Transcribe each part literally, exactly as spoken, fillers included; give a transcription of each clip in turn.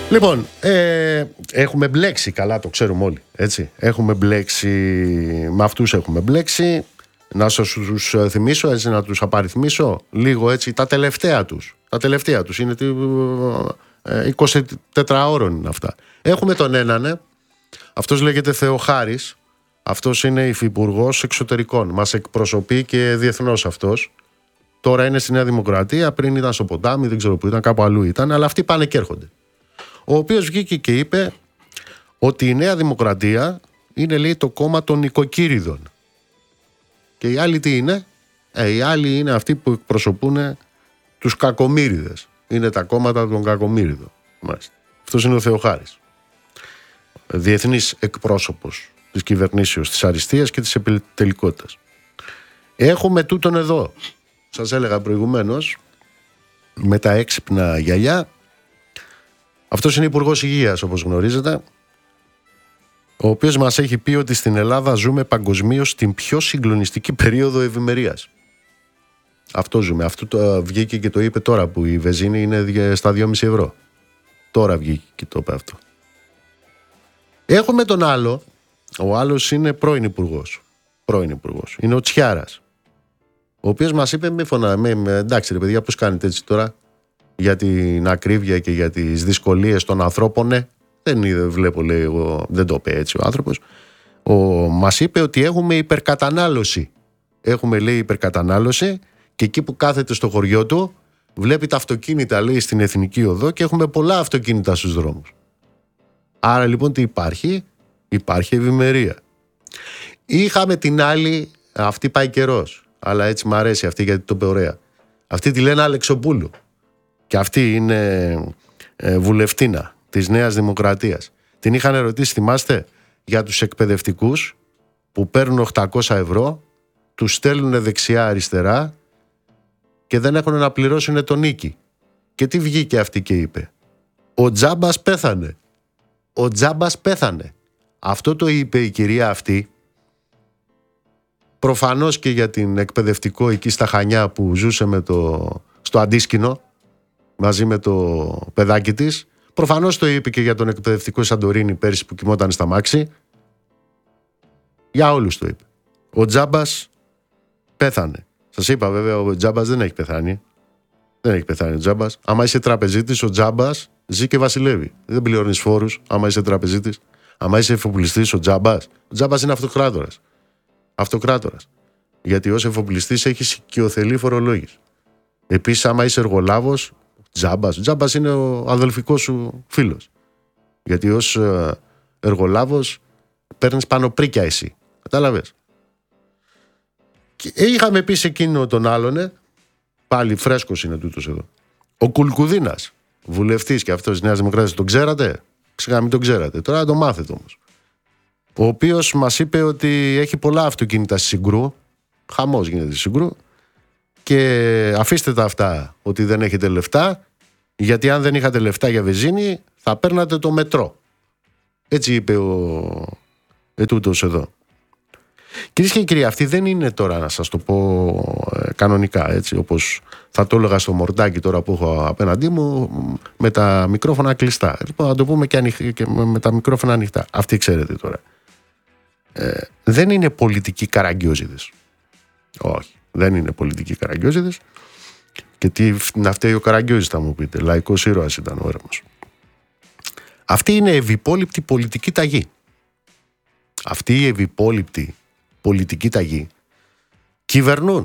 Λοιπόν, ε, έχουμε μπλέξει, καλά το ξέρουμε όλοι, έτσι. Έχουμε μπλέξει, με αυτούς έχουμε μπλέξει. Να σας τους θυμίσω, έτσι, να τους απαριθμίσω λίγο, έτσι, τα τελευταία τους. Τα τελευταία τους είναι εικοσιτετράωρων είναι αυτά. Έχουμε τον έναν, αυτός λέγεται Θεοχάρης. Αυτός είναι υφυπουργός εξωτερικών. Μας εκπροσωπεί και διεθνώς αυτός. Τώρα είναι στη Νέα Δημοκρατία, πριν ήταν στο ποτάμι, δεν ξέρω που ήταν, κάπου αλλού ήταν, αλλά αυτοί πάνε και έρχονται. Ο οποίος βγήκε και είπε ότι η Νέα Δημοκρατία είναι, λέει, το κόμμα των νοικοκύριδων. Και οι άλλοι τι είναι? Ε, οι άλλοι είναι αυτοί που εκπροσωπούν τους κακομοίριδες. Είναι τα κόμματα των κακομοίριδων. Μάλιστα. Αυτός είναι ο Θεοχάρης. Διεθνής εκπρόσωπος της κυβερνήσεως της αριστείας και της επιτελικότητας. Έχουμε τούτον εδώ. Σας έλεγα προηγουμένως, με τα έξυπνα γυαλιά. Αυτός είναι υπουργός υγείας, όπως γνωρίζετε, ο οποίος μας έχει πει ότι στην Ελλάδα ζούμε παγκοσμίως την πιο συγκλονιστική περίοδο ευημερίας. Αυτό ζούμε. Αυτό το βγήκε και το είπε τώρα που η βενζίνη είναι στα δυόμισι ευρώ. Τώρα βγήκε και το είπε αυτό. Έχουμε τον άλλο. Ο άλλος είναι πρώην υπουργός. Πρώην υπουργός. Είναι ο Τσιάρας. Ο οποίος μας είπε, μη φωνα, μη, μη, εντάξει ρε παιδιά, πώς κάνετε έτσι τώρα για την ακρίβεια και για τις δυσκολίες των ανθρώπων? Ναι, δεν είδε, βλέπω, λέει, εγώ, δεν το είπε έτσι ο άνθρωπος. Ο, μας είπε ότι έχουμε υπερκατανάλωση. Έχουμε, λέει, υπερκατανάλωση και εκεί που κάθεται στο χωριό του βλέπει τα αυτοκίνητα, λέει, στην Εθνική Οδό και έχουμε πολλά αυτοκίνητα στους δρόμους. Άρα λοιπόν τι υπάρχει? Υπάρχει ευημερία. Είχαμε την άλλη, αυτή πάει καιρός, αλλά έτσι μ' αρέσει αυτή γιατί το είπε ωραία. Αυτή τη λένε Αλεξοπούλου. Και αυτή είναι ε, βουλευτίνα της Νέας Δημοκρατίας. Την είχαν ερωτήσει, θυμάστε, για τους εκπαιδευτικούς που παίρνουν οκτακόσια ευρώ, τους στέλνουν δεξιά-αριστερά και δεν έχουν να πληρώσουν τον νίκη. Και τι βγήκε αυτή και είπε? Ο Τζάμπας πέθανε. Ο Τζάμπας πέθανε. Αυτό το είπε η κυρία αυτή. Προφανώς και για την εκπαιδευτικό εκεί στα Χανιά που ζούσε με το, στο Αντίσκηνο μαζί με το παιδάκι της. Προφανώς το είπε και για τον εκπαιδευτικό Σαντορίνη πέρσι που κοιμόταν στα μάξι. Για όλους το είπε. Ο Τζάμπας πέθανε. Σας είπα βέβαια, ο Τζάμπας δεν έχει πεθάνει. Δεν έχει πεθάνει ο Τζάμπας. Άμα είσαι τραπεζίτης, ο Τζάμπας ζει και βασιλεύει. Δεν πληρώνεις φόρους άμα είσαι τραπεζίτης. Άμα είσαι εφοπλιστής, ο Τζάμπας. Ο Τζάμπας είναι αυτοκράτορας. Αυτοκράτορας. Γιατί ως εφοπλιστής έχεις οικειοθελή φορολόγηση. Επίσης, άμα είσαι εργολάβος, Τζάμπας. Ο Τζάμπας είναι ο αδελφικός σου φίλος. Γιατί ως εργολάβος παίρνεις πανοπρίκια εσύ. Κατάλαβες? Και είχαμε πει σε εκείνο τον άλλον, πάλι φρέσκος είναι τούτος εδώ, ο Κουλκουδίνας, βουλευτής και αυτός της Νέας Δημοκρατίας. Τον ξέρατε? Ξεχά μην τον ξέρατε. Τώρα το μάθετε όμως. Ο οποίος μας είπε ότι έχει πολλά αυτοκίνητα στη Συγκρού. Χαμός γίνεται στη Συγκρού. Και αφήστε τα αυτά ότι δεν έχετε λεφτά, γιατί αν δεν είχατε λεφτά για βενζίνη θα παίρνατε το μετρό. Έτσι είπε ο ετούτος εδώ. Κυρίες και κύριοι, αυτή δεν είναι τώρα, να σας το πω ε, κανονικά, έτσι, όπως θα το έλεγα στο μορτάκι τώρα που έχω απέναντί μου, με τα μικρόφωνα κλειστά. Λοιπόν, να το πούμε και, ανοιχ... και με τα μικρόφωνα ανοιχτά. Αυτή ξέρετε τώρα. Ε, δεν είναι πολιτικοί καραγκιόζηδες. Όχι, δεν είναι πολιτικοί καραγκιόζηδες. Και τι να φταίει ο Καραγκιόζης, θα μου πείτε. Λαϊκός ήρωας ήταν ο έρμος. Αυτή είναι ευυπόλοιπτη πολιτική ταγή. Αυτή η ευυπόλοιπτη πολιτική ταγή κυβερνούν.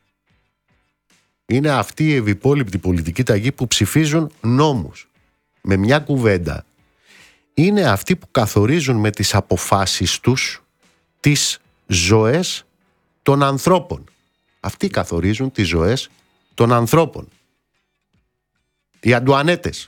Είναι αυτή η ευυπόλοιπτη πολιτική ταγή που ψηφίζουν νόμους. Με μια κουβέντα, είναι αυτοί που καθορίζουν με τις αποφάσεις τους τις ζωές των ανθρώπων. Αυτοί καθορίζουν τις ζωές των ανθρώπων. Οι Αντουανέτες.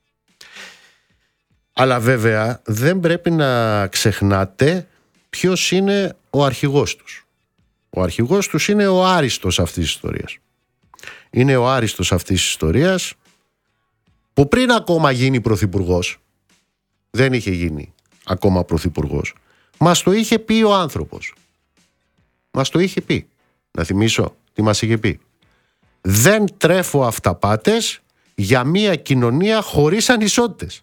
Αλλά βέβαια δεν πρέπει να ξεχνάτε ποιος είναι ο αρχηγός τους. Ο αρχηγός τους είναι ο άριστος αυτής της ιστορίας. Είναι ο άριστος αυτής της ιστορίας που πριν ακόμα γίνει πρωθυπουργός, δεν είχε γίνει ακόμα πρωθυπουργός, μας το είχε πει ο άνθρωπος. Μας το είχε πει. Να θυμίσω τι μας είχε πει. Δεν τρέφω αυταπάτες για μια κοινωνία χωρίς ανισότητες.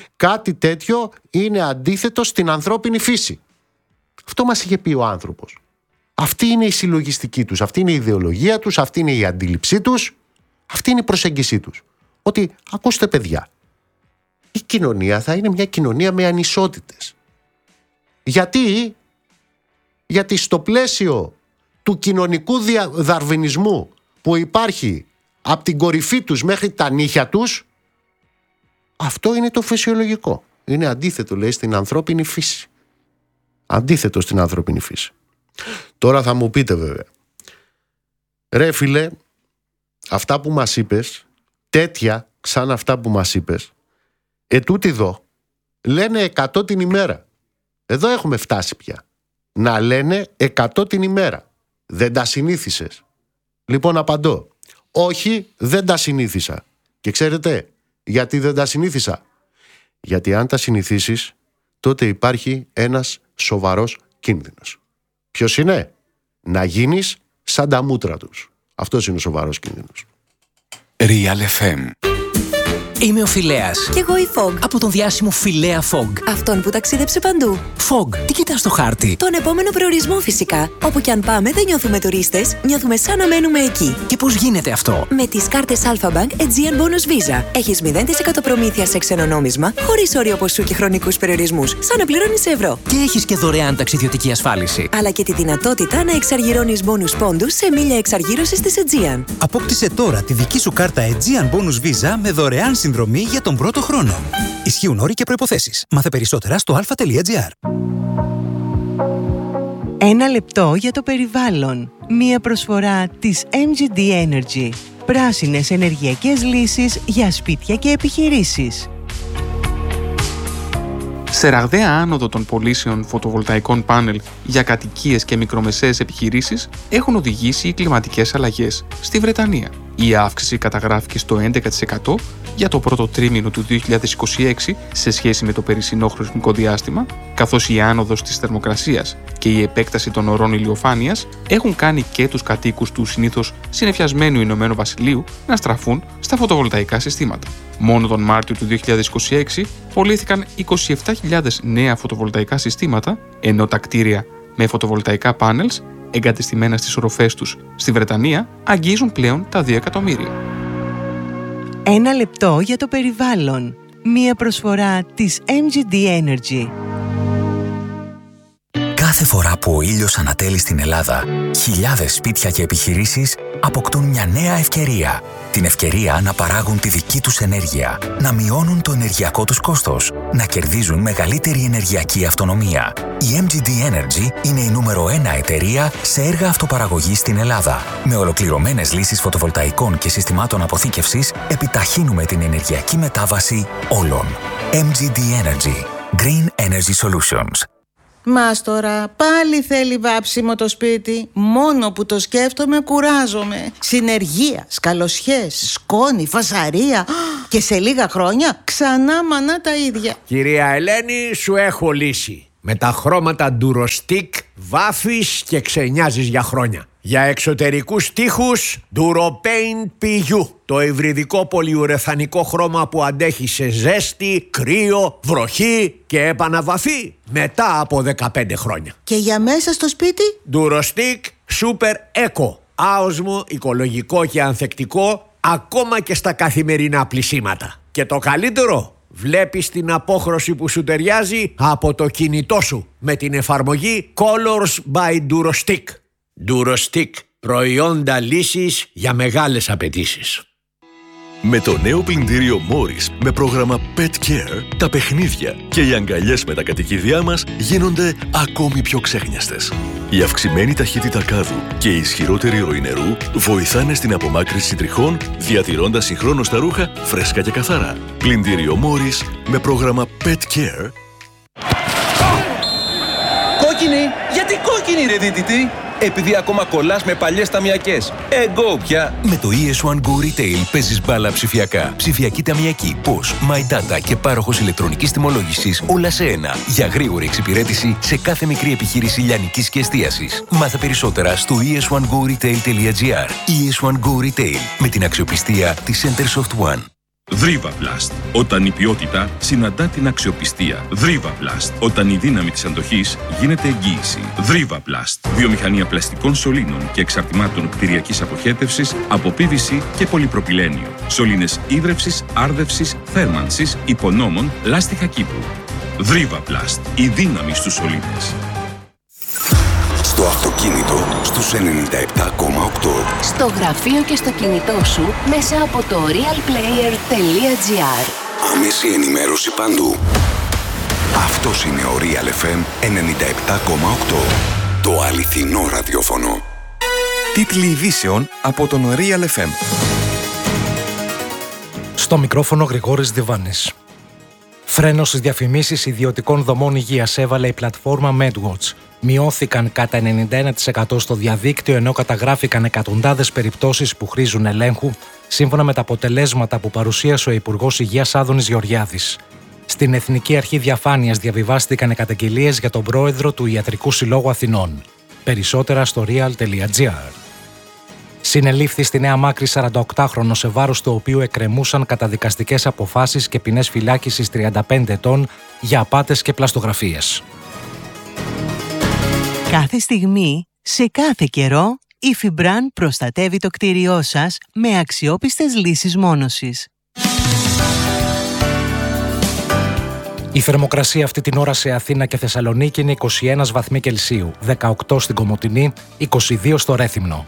Κάτι τέτοιο είναι αντίθετο στην ανθρώπινη φύση. Αυτό μας είχε πει ο άνθρωπος. Αυτή είναι η συλλογιστική τους, αυτή είναι η ιδεολογία τους, αυτή είναι η αντίληψή τους, αυτή είναι η προσέγγιση τους. Ότι, ακούστε παιδιά, η κοινωνία θα είναι μια κοινωνία με ανισότητες. Γιατί, γιατί στο πλαίσιο του κοινωνικού δαρβινισμού που υπάρχει από την κορυφή τους μέχρι τα νύχια τους, αυτό είναι το φυσιολογικό. Είναι αντίθετο, λέει, στην ανθρώπινη φύση. Αντίθετο στην ανθρώπινη φύση. Τώρα θα μου πείτε βέβαια, ρε φίλε, αυτά που μας είπες, τέτοια σαν αυτά που μας είπες, ετούτοι εδώ λένε εκατό την ημέρα. Εδώ έχουμε φτάσει πια. Να λένε εκατό την ημέρα. Δεν τα συνήθισες? Λοιπόν, απαντώ. Όχι, δεν τα συνήθισα. Και ξέρετε γιατί δεν τα συνήθισα? Γιατί αν τα συνηθίσεις, τότε υπάρχει ένας σοβαρός κίνδυνος. Ποιος είναι? Να γίνεις σαν τα μούτρα τους. Αυτός είναι ο σοβαρός κίνδυνος. Real εφ εμ. Είμαι ο Φιλέας. Κι εγώ η Fog. Από τον διάσημο Φιλέα Fog. Αυτόν που ταξίδεψε παντού. Fog, τι κοιτάς στο χάρτη? Τον επόμενο προορισμό φυσικά. Όπου κι αν πάμε δεν νιώθουμε τουρίστες, νιώθουμε σαν να μένουμε εκεί. Και πώς γίνεται αυτό? Με τις κάρτες Alpha Bank Aegean Bonus Visa. Έχεις μηδέν τοις εκατό προμήθεια σε ξένο νόμισμα, χωρίς όριο ποσού και χρονικούς περιορισμούς, σαν να πληρώνεις ευρώ. Και έχεις και δωρεάν ταξιδιωτική ασφάλιση. Αλλά και τη δυνατότητα να εξαργυρώνεις bonus πόντους σε μίλια εξαργύρωσης της Aegean. Απόκτησε τώρα τη δική σου κάρτα Aegean Bonus Visa με δωρεάν συνδρομή για τον πρώτο χρόνο. Ισχύουν όροι και προϋποθέσεις. Μάθε περισσότερα στο αλφα τελεία τζι άρ. Ένα λεπτό για το περιβάλλον. Μία προσφορά της εμ τζι ντι Energy. Πράσινες ενεργειακές λύσεις για σπίτια και επιχειρήσεις. Σε ραγδαία άνοδο των πωλήσεων φωτοβολταϊκών πάνελ για κατοικίες και μικρομεσαίες επιχειρήσεις έχουν οδηγήσει οι κλιματικές αλλαγές στη Βρετανία. Η αύξηση καταγράφηκε στο έντεκα τοις εκατό για το πρώτο τρίμηνο του δύο χιλιάδες είκοσι έξι σε σχέση με το περσινό χρονικό διάστημα, καθώς η άνοδος της θερμοκρασίας και η επέκταση των ωρών ηλιοφάνειας έχουν κάνει και τους κατοίκους του συνήθως συννεφιασμένου Ηνωμένου Βασιλείου να στραφούν στα φωτοβολταϊκά συστήματα. Μόνο τον Μάρτιο του δύο χιλιάδες είκοσι έξι πωλήθηκαν είκοσι επτά χιλιάδες νέα φωτοβολταϊκά συστήματα, ενώ τα κτίρια με φωτοβολταϊκά πάνελς εγκατεστημένα στις οροφές τους στη Βρετανία αγγίζουν πλέον τα δύο εκατομμύρια. Ένα λεπτό για το περιβάλλον. Μία προσφορά της εμ τζι ντι Energy. Κάθε φορά που ο ήλιος ανατέλει στην Ελλάδα, χιλιάδες σπίτια και επιχειρήσεις αποκτούν μια νέα ευκαιρία. Την ευκαιρία να παράγουν τη δική τους ενέργεια, να μειώνουν το ενεργειακό τους κόστος, να κερδίζουν μεγαλύτερη ενεργειακή αυτονομία. Η εμ τζι ντι Energy είναι η νούμερο ένα εταιρεία σε έργα αυτοπαραγωγής στην Ελλάδα. Με ολοκληρωμένες λύσεις φωτοβολταϊκών και συστημάτων αποθήκευσης, επιταχύνουμε την ενεργειακή μετάβαση όλων. εμ τζι ντι Energy. Green Energy Solutions. Μάστορα, πάλι θέλει βάψιμο το σπίτι. Μόνο που το σκέφτομαι κουράζομαι. Συνεργεία, σκαλωσιές, σκόνη, φασαρία. Και σε λίγα χρόνια ξανά μανά τα ίδια. Κυρία Ελένη, σου έχω λύση. Με τα χρώματα Durostic βάφεις και ξενιάζεις για χρόνια. Για εξωτερικούς τοίχους Duropaint πι γιου. Το υβριδικό πολυουρεθανικό χρώμα που αντέχει σε ζέστη, κρύο, βροχή και επαναβαφή μετά από δεκαπέντε χρόνια. Και για μέσα στο σπίτι Durostic Super Eco. Άοσμο, οικολογικό και ανθεκτικό ακόμα και στα καθημερινά πλυσίματα. Και το καλύτερο, βλέπεις την απόχρωση που σου ταιριάζει από το κινητό σου με την εφαρμογή Colors by Durostic. Durostic, προϊόντα λύσης για μεγάλες απαιτήσεις. Με το νέο πλυντήριο Morris με πρόγραμμα Pet Care, τα παιχνίδια και οι αγκαλιές με τα κατοικίδια μας γίνονται ακόμη πιο ξέχνιαστες. Η αυξημένη ταχύτητα κάδου και η ισχυρότερη ροή νερού βοηθάνε στην απομάκρυνση τριχών, διατηρώντας συγχρόνως τα ρούχα φρέσκα και καθαρά. Πλυντήριο Morris με πρόγραμμα Pet Care. Κόκκινη! Γιατί κόκκινη ρε δίτητη! Επειδή ακόμα κολλάς με παλιές ταμιακές. Εγώ πια! Με το ι ες One Go Retail παίζεις μπάλα ψηφιακά. Ψηφιακή ταμιακή, πώς, My Data και πάροχος ηλεκτρονικής τιμολόγησης όλα σε ένα. Για γρήγορη εξυπηρέτηση σε κάθε μικρή επιχείρηση λιανικής και εστίασης. Μάθε περισσότερα στο ι ες one go retail τελεία τζι άρ. ι ες One Go Retail με την αξιοπιστία της Centersoft One. Δρίβαπλαστ. Όταν η ποιότητα συναντά την αξιοπιστία. Δρίβαπλαστ. Όταν η δύναμη της αντοχής γίνεται εγγύηση. Δρίβαπλαστ. Βιομηχανία πλαστικών σωλήνων και εξαρτημάτων κτηριακής αποχέτευσης από πι βι σι και πολυπροπυλένιο. Σωλήνες ίδρευσης, άρδευσης, θέρμανσης, υπονόμων, λάστιχα κήπου. Δρίβαπλαστ. Η δύναμη στους σωλήνες. Στο αυτοκίνητο στους ενενήντα επτά κόμμα οκτώ. Στο γραφείο και στο κινητό σου μέσα από το realplayer τελεία gr. Άμεση ενημέρωση παντού. Αυτός είναι ο Real εφ εμ ενενήντα επτά κόμμα οκτώ. Το αληθινό ραδιόφωνο. Τίτλοι ειδήσεων από τον Real εφ εμ. Στο μικρόφωνο Γρηγόρης Διβάνης. Φρένο στις διαφημίσεις ιδιωτικών δομών υγείας έβαλε η πλατφόρμα MedWatch. Μειώθηκαν κατά ενενήντα ένα τοις εκατό στο διαδίκτυο, ενώ καταγράφηκαν εκατοντάδες περιπτώσεις που χρήζουν ελέγχου, σύμφωνα με τα αποτελέσματα που παρουσίασε ο Υπουργός Υγείας Άδωνης Γεωργιάδης. Στην Εθνική Αρχή Διαφάνειας διαβιβάστηκαν καταγγελίες για τον πρόεδρο του Ιατρικού Συλλόγου Αθηνών. Περισσότερα στο real τελεία gr. Συνελήφθη στη Νέα Μάκρη σαρανταοκτάχρονος, σε βάρος του οποίου εκκρεμούσαν καταδικαστικές αποφάσεις και ποινές φυλάκισης τριάντα πέντε ετών για απάτες και πλαστογραφίες. Κάθε στιγμή, σε κάθε καιρό, η Φιμπραν προστατεύει το κτίριό σας με αξιόπιστες λύσεις μόνωσης. Η θερμοκρασία αυτή την ώρα σε Αθήνα και Θεσσαλονίκη είναι είκοσι ένα βαθμοί Κελσίου, δεκαοκτώ στην Κομοτηνή, είκοσι δύο στο Ρέθυμνο.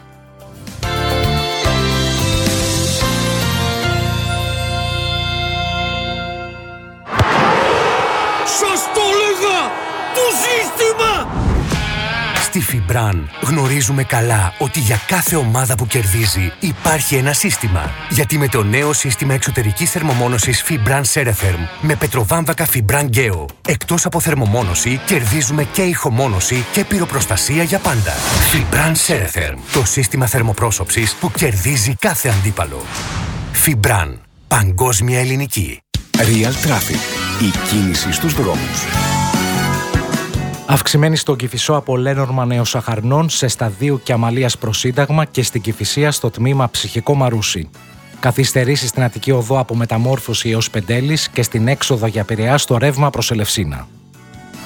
Σας το έλεγα! Το σύστημα! Στη Φιμπραν γνωρίζουμε καλά ότι για κάθε ομάδα που κερδίζει υπάρχει ένα σύστημα. Γιατί με το νέο σύστημα εξωτερικής θερμομόνωσης Φιμπραν Σέρεθερμ με πετροβάμβακα Φιμπραν Γκέο, εκτός από θερμομόνωση, κερδίζουμε και ηχομόνωση και πυροπροστασία για πάντα. Φιμπραν Σέρεθερμ, το σύστημα θερμοπρόσωψης που κερδίζει κάθε αντίπαλο. Φιμπραν, παγκόσμια ελληνική. Real Traffic, η κίνηση στους δρόμους. Αυξημένη στον Κηφισό από Λέnorμα Νεοσαχαρνών σε Σταδίου και Αμαλίας προς Σύνταγμα και στην Κηφισία στο τμήμα Ψυχικό Μαρούσι. Καθυστερήσεις στην Αττική Οδό από Μεταμόρφωση έως Πεντέλης και στην έξοδο για Πειραιά στο ρεύμα προς Ελευσίνα.